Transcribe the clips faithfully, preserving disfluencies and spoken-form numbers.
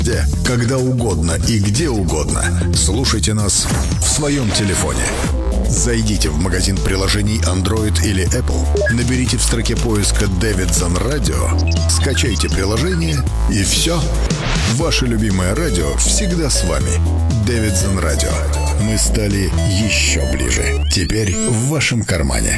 Где, когда угодно и где угодно. Слушайте нас в своем телефоне. Зайдите в магазин приложений Android или Apple, наберите в строке поиска «Дэвидсон Радио», скачайте приложение и все. Ваше любимое радио всегда с вами. Дэвидсон Радио. Мы стали еще ближе. Теперь в вашем кармане.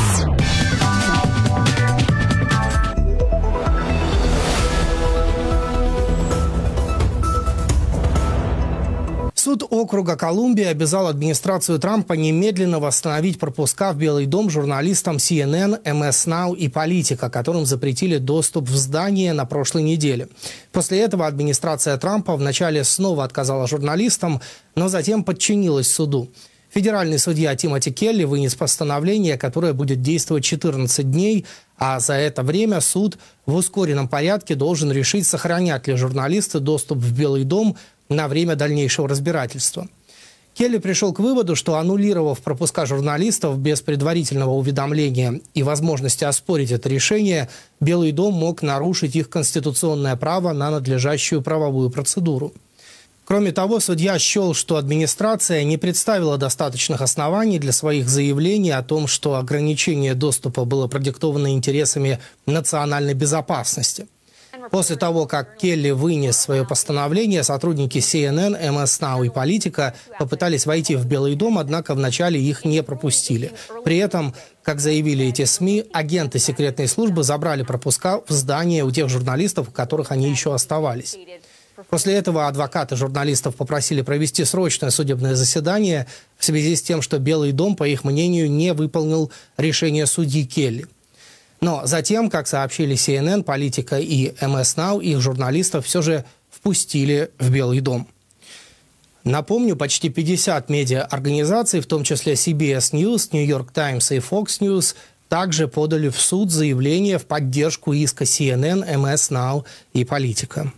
Суд округа Колумбия обязал администрацию Трампа немедленно восстановить пропуска в Белый дом журналистам си эн эн, эм эс Now и Политика, которым запретили доступ в здание на прошлой неделе. После этого администрация Трампа вначале снова отказала журналистам, но затем подчинилась суду. Федеральный судья Тимоти Келли вынес постановление, которое будет действовать четырнадцать дней, а за это время суд в ускоренном порядке должен решить, сохранят ли журналисты доступ в Белый дом на время дальнейшего разбирательства. Келли пришел к выводу, что, аннулировав пропуска журналистов без предварительного уведомления и возможности оспорить это решение, Белый дом мог нарушить их конституционное право на надлежащую правовую процедуру. Кроме того, судья счел, что администрация не представила достаточных оснований для своих заявлений о том, что ограничение доступа было продиктовано интересами национальной безопасности. После того, как Келли вынес свое постановление, сотрудники си эн эн, эм эс Now и Политика попытались войти в Белый дом, однако вначале их не пропустили. При этом, как заявили эти СМИ, агенты секретной службы забрали пропуска в здание у тех журналистов, у которых они еще оставались. После этого адвокаты журналистов попросили провести срочное судебное заседание в связи с тем, что Белый дом, по их мнению, не выполнил решение судьи Келли. Но затем, как сообщили си эн эн, Политика и эм эс Now, их журналистов все же впустили в Белый дом. Напомню, почти пятьдесят медиаорганизаций, в том числе си би эс News, New York Times и Fox News, также подали в суд заявление в поддержку иска си эн эн, эм эс Now и Политика.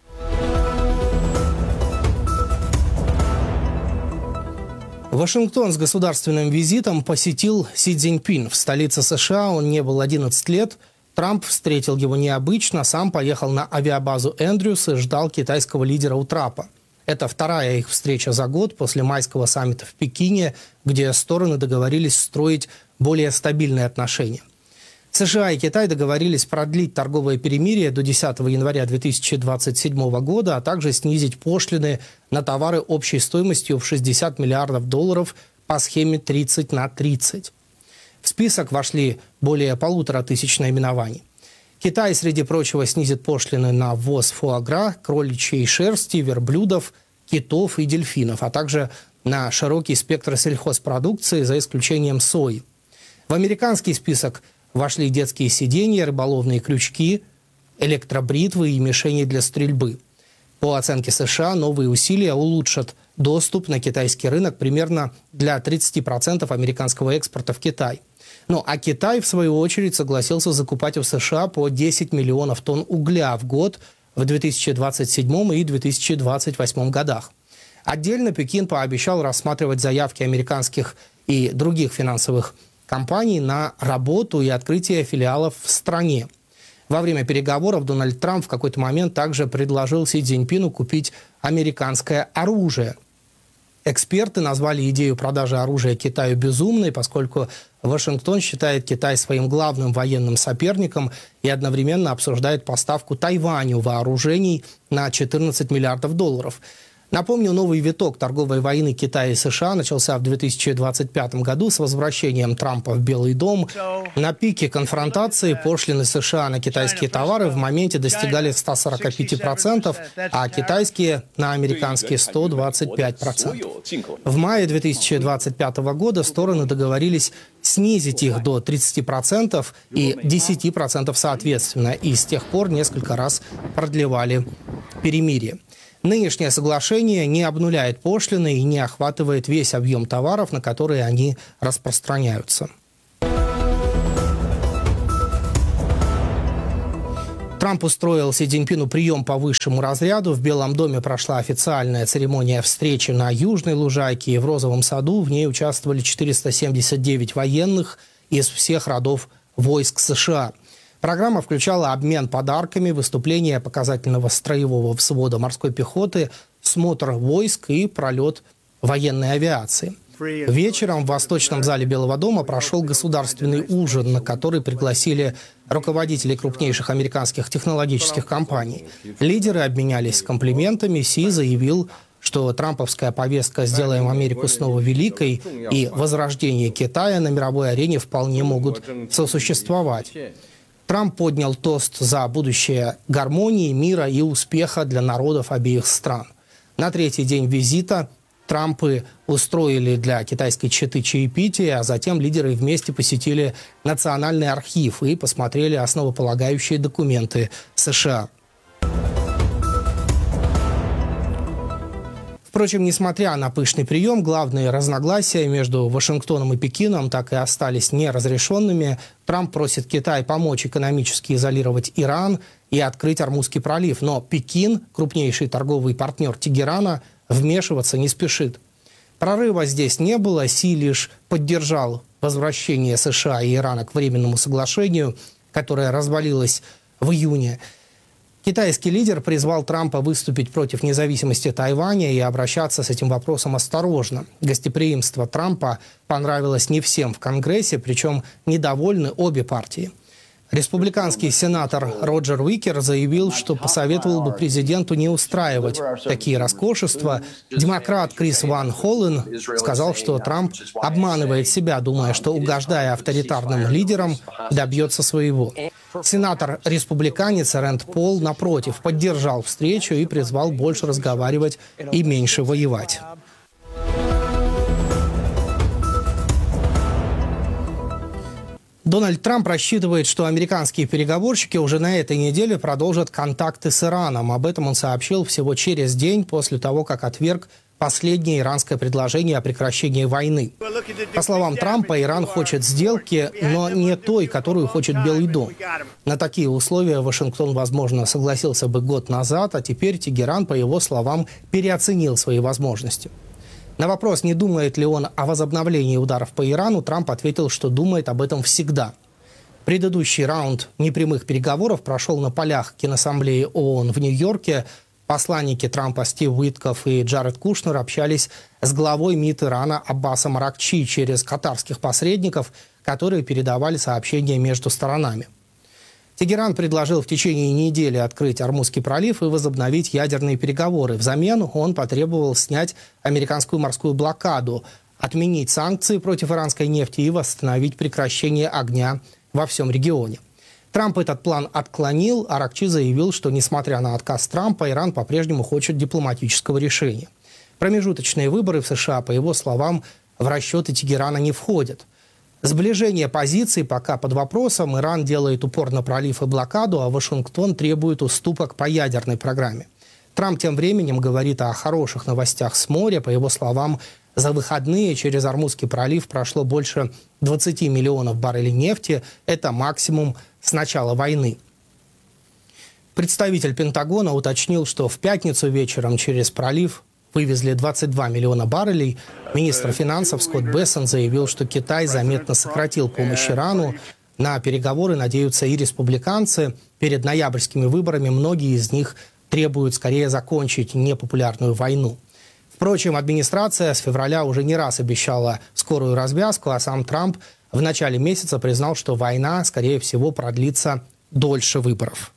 Вашингтон с государственным визитом посетил Си Цзиньпин. В столице США он не был одиннадцать лет. Трамп встретил его необычно, сам поехал на авиабазу Эндрюс и ждал китайского лидера у трапа. Это вторая их встреча за год после майского саммита в Пекине, где стороны договорились строить более стабильные отношения. США и Китай договорились продлить торговое перемирие до десятого января две тысячи двадцать седьмого года, а также снизить пошлины на товары общей стоимостью в шестьдесят миллиардов долларов по схеме тридцать на тридцать. В список вошли более полутора тысяч наименований. Китай, среди прочего, снизит пошлины на ввоз фуагра, кроличьей шерсти, верблюдов, китов и дельфинов, а также на широкий спектр сельхозпродукции, за исключением сои. В американский список вошли детские сиденья, рыболовные крючки, электробритвы и мишени для стрельбы. По оценке США, новые усилия улучшат доступ на китайский рынок примерно для тридцати процентов американского экспорта в Китай. Ну а Китай, в свою очередь, согласился закупать у США по десять миллионов тонн угля в год в две тысячи двадцать седьмом и две тысячи двадцать восьмом годах. Отдельно Пекин пообещал рассматривать заявки американских и других финансовых компаний на работу и открытие филиалов в стране. Во время переговоров Дональд Трамп в какой-то момент также предложил Си Цзиньпину купить американское оружие. Эксперты назвали идею продажи оружия Китаю безумной, поскольку Вашингтон считает Китай своим главным военным соперником и одновременно обсуждает поставку Тайваню вооружений на четырнадцать миллиардов долларов. Напомню, новый виток торговой войны Китая и США начался в две тысячи двадцать пятом году с возвращением Трампа в Белый дом. На пике конфронтации пошлины США на китайские товары в моменте достигали ста сорока пяти процентов, а китайские на американские сто двадцать пять процентов. В мае две тысячи двадцать пятого года стороны договорились снизить их до тридцати процентов и десяти процентов соответственно, и с тех пор несколько раз продлевали перемирие. Нынешнее соглашение не обнуляет пошлины и не охватывает весь объем товаров, на которые они распространяются. Трамп устроил Си Цзиньпину прием по высшему разряду. В Белом доме прошла официальная церемония встречи на Южной Лужайке и в Розовом саду. В ней участвовали четыреста семьдесят девять военных из всех родов войск США. Программа включала обмен подарками, выступление показательного строевого взвода морской пехоты, смотр войск и пролет военной авиации. Вечером в Восточном зале Белого дома прошел государственный ужин, на который пригласили руководителей крупнейших американских технологических компаний. Лидеры обменялись комплиментами. Си заявил, что трамповская повестка «Сделаем Америку снова великой» и возрождение Китая на мировой арене вполне могут сосуществовать. Трамп поднял тост за будущее гармонии, мира и успеха для народов обеих стран. На третий день визита Трампы устроили для китайской четы чаепитие, а затем лидеры вместе посетили Национальный архив и посмотрели основополагающие документы США. Впрочем, несмотря на пышный прием, главные разногласия между Вашингтоном и Пекином так и остались неразрешенными. Трамп просит Китай помочь экономически изолировать Иран и открыть Ормузский пролив. Но Пекин, крупнейший торговый партнер Тегерана, вмешиваться не спешит. Прорыва здесь не было. Си лишь поддержал возвращение США и Ирана к временному соглашению, которое развалилось в июне. Китайский лидер призвал Трампа выступить против независимости Тайваня и обращаться с этим вопросом осторожно. Гостеприимство Трампа понравилось не всем в Конгрессе, причем недовольны обе партии. Республиканский сенатор Роджер Уикер заявил, что посоветовал бы президенту не устраивать такие роскошества. Демократ Крис Ван Холлен сказал, что Трамп обманывает себя, думая, что, угождая авторитарным лидерам, добьется своего. Сенатор-республиканец Рэнд Пол, напротив, поддержал встречу и призвал больше разговаривать и меньше воевать. Дональд Трамп рассчитывает, что американские переговорщики уже на этой неделе продолжат контакты с Ираном. Об этом он сообщил всего через день после того, как отверг последнее иранское предложение о прекращении войны. По словам Трампа, Иран хочет сделки, но не той, которую хочет Белый дом. На такие условия Вашингтон, возможно, согласился бы год назад, а теперь Тегеран, по его словам, переоценил свои возможности. На вопрос, не думает ли он о возобновлении ударов по Ирану, Трамп ответил, что думает об этом всегда. Предыдущий раунд непрямых переговоров прошел на полях Генассамблеи ООН в Нью-Йорке. Посланники Трампа Стив Уиткоф и Джаред Кушнер общались с главой МИД Ирана Аббасом Аракчи через катарских посредников, которые передавали сообщения между сторонами. Тегеран предложил в течение недели открыть Ормузский пролив и возобновить ядерные переговоры. Взамен он потребовал снять американскую морскую блокаду, отменить санкции против иранской нефти и восстановить прекращение огня во всем регионе. Трамп этот план отклонил. Аракчи заявил, что, несмотря на отказ Трампа, Иран по-прежнему хочет дипломатического решения. Промежуточные выборы в США, по его словам, в расчеты Тегерана не входят. Сближение позиций пока под вопросом. Иран делает упор на пролив и блокаду, а Вашингтон требует уступок по ядерной программе. Трамп тем временем говорит о хороших новостях с моря. По его словам, за выходные через Ормузский пролив прошло больше двадцати миллионов баррелей нефти. Это максимум с начала войны. Представитель Пентагона уточнил, что в пятницу вечером через пролив вывезли двадцать два миллиона баррелей. Министр финансов Скотт Бессон заявил, что Китай заметно сократил помощь Ирану. На переговоры надеются и республиканцы. Перед ноябрьскими выборами многие из них требуют скорее закончить непопулярную войну. Впрочем, администрация с февраля уже не раз обещала скорую развязку, а сам Трамп в начале месяца признал, что война, скорее всего, продлится дольше выборов.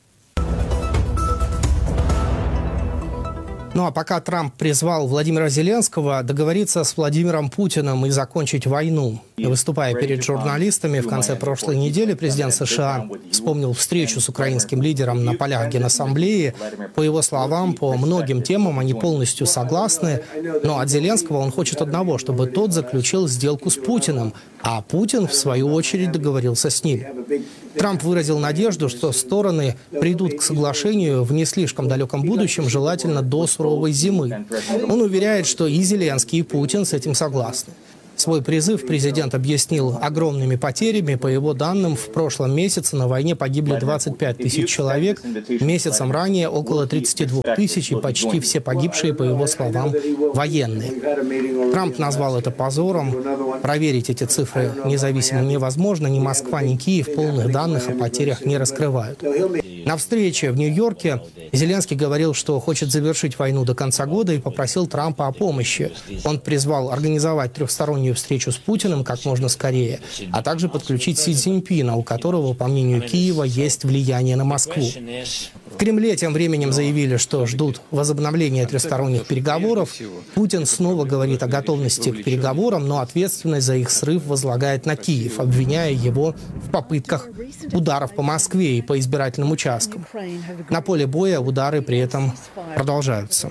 Ну а пока Трамп призвал Владимира Зеленского договориться с Владимиром Путиным и закончить войну. Выступая перед журналистами в конце прошлой недели, президент США вспомнил встречу с украинским лидером на полях Генассамблеи. По его словам, по многим темам они полностью согласны, но от Зеленского он хочет одного, чтобы тот заключил сделку с Путиным, а Путин, в свою очередь, договорился с ним. Трамп выразил надежду, что стороны придут к соглашению в не слишком далеком будущем, желательно до суровой зимы. Он уверяет, что и Зеленский, и Путин с этим согласны. Свой призыв президент объяснил огромными потерями. По его данным, в прошлом месяце на войне погибли двадцать пять тысяч человек. Месяцем ранее около тридцати двух тысяч, и почти все погибшие, по его словам, военные. Трамп назвал это позором. Проверить эти цифры независимо невозможно. Ни Москва, ни Киев полных данных о потерях не раскрывают. На встрече в Нью-Йорке Зеленский говорил, что хочет завершить войну до конца года, и попросил Трампа о помощи. Он призвал организовать трехстороннюю встречу с Путиным как можно скорее, а также подключить Си Цзиньпина, у которого, по мнению Киева, есть влияние на Москву. В Кремле тем временем заявили, что ждут возобновления трехсторонних переговоров. Путин снова говорит о готовности к переговорам, но ответственность за их срыв возлагает на Киев, обвиняя его в попытках ударов по Москве и по избирательным участкам. На поле боя удары при этом продолжаются.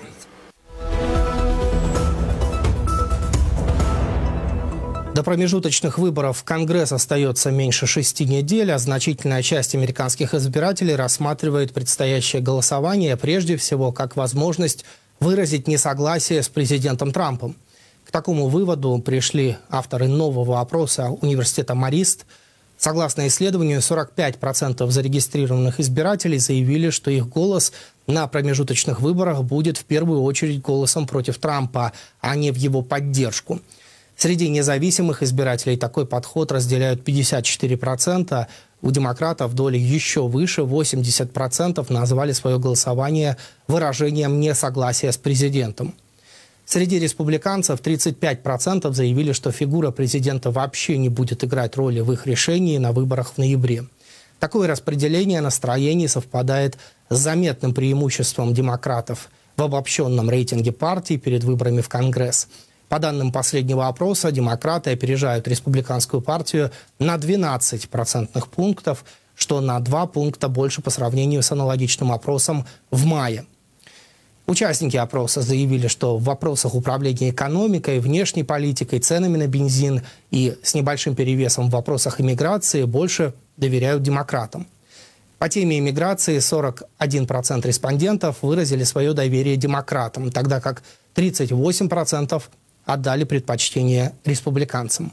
До промежуточных выборов в Конгресс остается меньше шести недель, а значительная часть американских избирателей рассматривает предстоящее голосование прежде всего как возможность выразить несогласие с президентом Трампом. К такому выводу пришли авторы нового опроса университета Марист. Согласно исследованию, сорок пять процентов зарегистрированных избирателей заявили, что их голос на промежуточных выборах будет в первую очередь голосом против Трампа, а не в его поддержку. Среди независимых избирателей такой подход разделяют пятьдесят четыре процента. У демократов доля еще выше, восемьдесят процентов назвали свое голосование выражением несогласия с президентом. Среди республиканцев тридцать пять процентов заявили, что фигура президента вообще не будет играть роли в их решении на выборах в ноябре. Такое распределение настроений совпадает с заметным преимуществом демократов в обобщенном рейтинге партий перед выборами в Конгресс. По данным последнего опроса, демократы опережают республиканскую партию на двенадцать процентных пунктов, что на два пункта больше по сравнению с аналогичным опросом в мае. Участники опроса заявили, что в вопросах управления экономикой, внешней политикой, ценами на бензин и с небольшим перевесом в вопросах иммиграции больше доверяют демократам. По теме иммиграции сорок один процент респондентов выразили свое доверие демократам, тогда как тридцать восемь процентов отдали предпочтение республиканцам.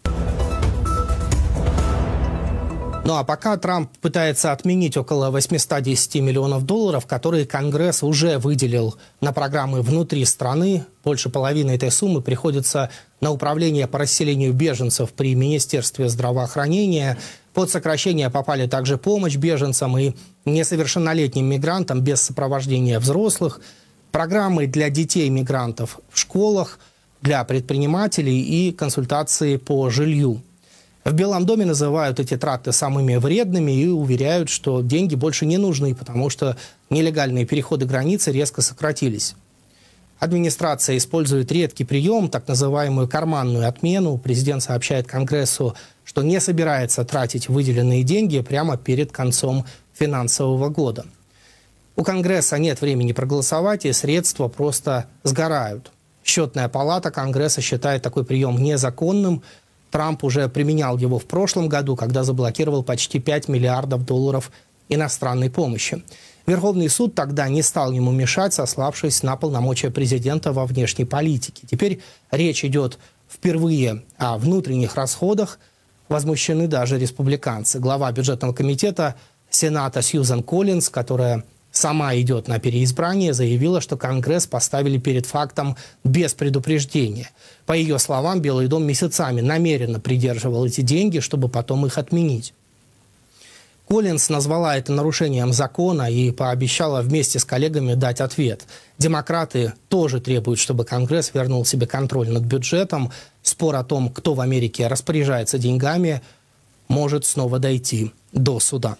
Ну а пока Трамп пытается отменить около восемьсот десять миллионов долларов, которые Конгресс уже выделил на программы внутри страны, больше половины этой суммы приходится на управление по расселению беженцев при Министерстве здравоохранения. Под сокращение попали также помощь беженцам и несовершеннолетним мигрантам без сопровождения взрослых, программы для детей-мигрантов в школах, для предпринимателей и консультации по жилью. В Белом доме называют эти траты самыми вредными и уверяют, что деньги больше не нужны, потому что нелегальные переходы границы резко сократились. Администрация использует редкий прием, так называемую карманную отмену. Президент сообщает Конгрессу, что не собирается тратить выделенные деньги прямо перед концом финансового года. У Конгресса нет времени проголосовать, и средства просто сгорают. Счетная палата Конгресса считает такой прием незаконным. Трамп уже применял его в прошлом году, когда заблокировал почти пять миллиардов долларов иностранной помощи. Верховный суд тогда не стал ему мешать, сославшись на полномочия президента во внешней политике. Теперь речь идет впервые о внутренних расходах. Возмущены даже республиканцы. Глава бюджетного комитета Сената Сьюзан Коллинз, которая сама идет на переизбрание, заявила, что Конгресс поставили перед фактом без предупреждения. По ее словам, Белый дом месяцами намеренно придерживал эти деньги, чтобы потом их отменить. Коллинз назвала это нарушением закона и пообещала вместе с коллегами дать ответ. Демократы тоже требуют, чтобы Конгресс вернул себе контроль над бюджетом. Спор о том, кто в Америке распоряжается деньгами, может снова дойти до суда.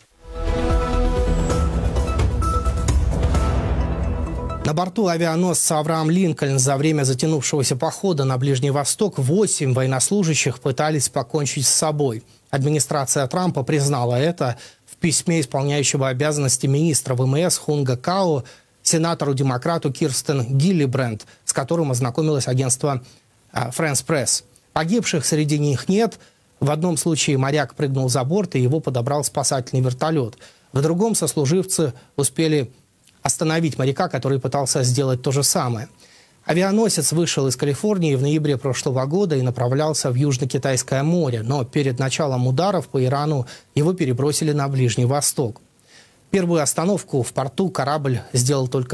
На борту авианосца «Авраам Линкольн» за время затянувшегося похода на Ближний Восток восемь военнослужащих пытались покончить с собой. Администрация Трампа признала это в письме исполняющего обязанности министра ВМС Хунга Као сенатору-демократу Кирстен Гиллибранд, с которым ознакомилось агентство France Press. Погибших среди них нет. В одном случае моряк прыгнул за борт, и его подобрал спасательный вертолет. В другом сослуживцы успели остановить моряка, который пытался сделать то же самое. Авианосец вышел из Калифорнии в ноябре прошлого года и направлялся в Южно-Китайское море, но перед началом ударов по Ирану его перебросили на Ближний Восток. Первую остановку в порту корабль сделал только